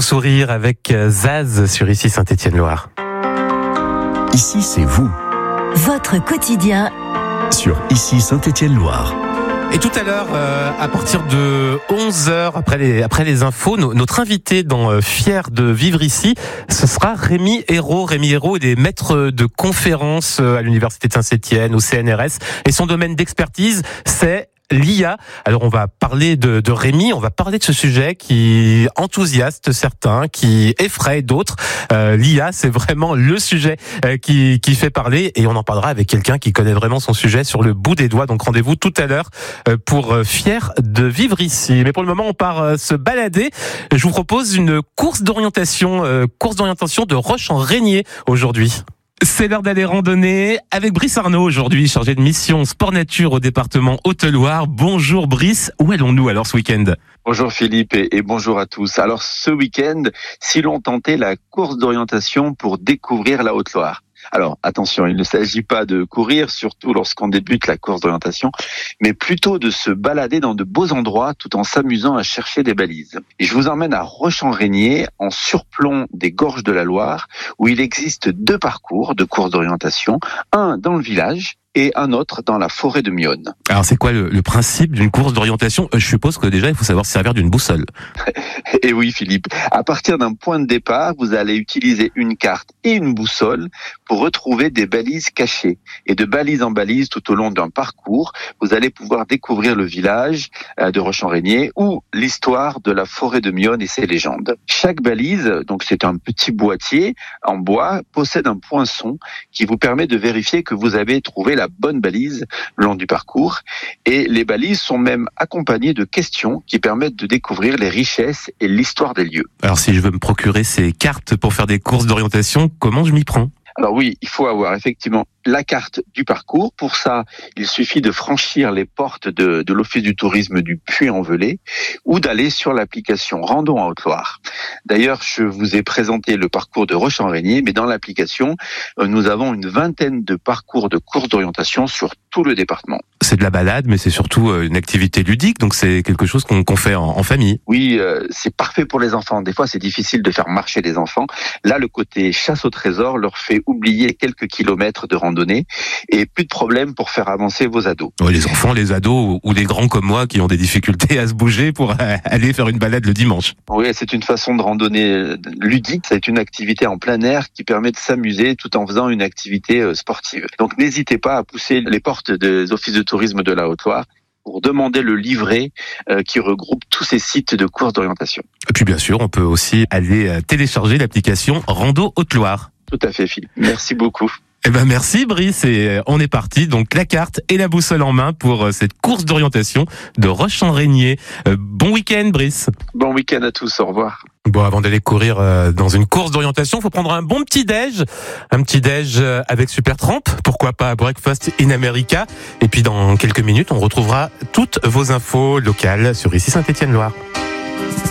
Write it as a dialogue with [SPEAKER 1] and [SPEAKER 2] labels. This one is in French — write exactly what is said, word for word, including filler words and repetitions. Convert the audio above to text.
[SPEAKER 1] sourire avec Zaz sur Ici Saint-Étienne-Loire.
[SPEAKER 2] Ici, c'est vous.
[SPEAKER 3] Votre quotidien
[SPEAKER 2] Sur Ici Saint-Étienne-Loire.
[SPEAKER 1] Et tout à l'heure, euh, à partir de onze heures, après les, après les infos, no, notre invité dans euh, Fier de vivre ici, ce sera Rémi Hérault. Rémi Hérault est maître de conférences à l'Université de Saint-Étienne, au C N R S. Et son domaine d'expertise, c'est l'I A. Alors on va parler de, de Rémi, on va parler de ce sujet qui enthousiaste certains, qui effraie d'autres. Euh, L'I A, c'est vraiment le sujet euh, qui, qui fait parler, et on en parlera avec quelqu'un qui connaît vraiment son sujet sur le bout des doigts. Donc rendez-vous tout à l'heure euh, pour euh, Fier de vivre ici. Mais pour le moment, on part euh, se balader. Je vous propose une course d'orientation, euh, course d'orientation de Roche-en-Régnier aujourd'hui. C'est l'heure d'aller randonner avec Brice Arnaud aujourd'hui, chargé de mission sport nature au département Haute-Loire. Bonjour Brice, où allons-nous alors ce week-end ?
[SPEAKER 4] Bonjour Philippe et, et bonjour à tous. Alors ce week-end, si l'on tentait la course d'orientation pour découvrir la Haute-Loire. Alors attention, il ne s'agit pas de courir, surtout lorsqu'on débute la course d'orientation, mais plutôt de se balader dans de beaux endroits tout en s'amusant à chercher des balises. Et je vous emmène à Roche-en-Régnier, en surplomb des gorges de la Loire, où il existe deux parcours de course d'orientation, un dans le village et un autre dans la forêt de Mionne.
[SPEAKER 1] Alors c'est quoi le, le principe d'une course d'orientation ? Je suppose que déjà il faut savoir se servir d'une boussole.
[SPEAKER 4] Et oui Philippe, à partir d'un point de départ, vous allez utiliser une carte et une boussole pour retrouver des balises cachées. Et de balise en balise tout au long d'un parcours, vous allez pouvoir découvrir le village de Roche-en-Régnier ou l'histoire de la forêt de Mionne et ses légendes. Chaque balise, donc c'est un petit boîtier en bois, possède un poinçon qui vous permet de vérifier que vous avez trouvé la la bonne balise le long du parcours. Et les balises sont même accompagnées de questions qui permettent de découvrir les richesses et l'histoire des lieux.
[SPEAKER 1] Alors si je veux me procurer ces cartes pour faire des courses d'orientation, comment je m'y prends ?
[SPEAKER 4] Alors oui, il faut avoir effectivement la carte du parcours. Pour ça, il suffit de franchir les portes de, de l'Office du tourisme du Puy-en-Velay ou d'aller sur l'application Randon en Haute-Loire. D'ailleurs, je vous ai présenté le parcours de Roche-en-Régnier, mais dans l'application, nous avons une vingtaine de parcours de courses d'orientation sur tout le département.
[SPEAKER 1] C'est de la balade, mais c'est surtout une activité ludique, donc c'est quelque chose qu'on, qu'on fait en, en famille.
[SPEAKER 4] Oui, euh, c'est parfait pour les enfants. Des fois, c'est difficile de faire marcher les enfants. Là, le côté chasse au trésor leur fait oublier quelques kilomètres de randonnée et plus de problème pour faire avancer vos ados.
[SPEAKER 1] Ouais, les enfants, les ados ou les grands comme moi qui ont des difficultés à se bouger pour aller faire une balade le dimanche.
[SPEAKER 4] Oui, c'est une façon de randonnée ludique. C'est une activité en plein air qui permet de s'amuser tout en faisant une activité sportive. Donc, n'hésitez pas à pousser les portes des offices de tourisme de la Haute-Loire pour demander le livret euh, qui regroupe tous ces sites de courses d'orientation.
[SPEAKER 1] Et puis bien sûr, on peut aussi aller télécharger l'application Rando Haute-Loire.
[SPEAKER 4] Tout à fait, Philippe. Merci beaucoup.
[SPEAKER 1] Eh ben merci Brice, et on est parti. Donc la carte et la boussole en main pour cette course d'orientation de Roche-en-Régnier. Euh, bon week-end Brice.
[SPEAKER 4] Bon week-end à tous, au revoir.
[SPEAKER 1] Bon, avant d'aller courir euh, dans une course d'orientation, faut prendre un bon petit déj, un petit déj euh, avec Supertramp, pourquoi pas Breakfast in America. Et puis dans quelques minutes, on retrouvera toutes vos infos locales sur Ici Saint-Étienne-Loire.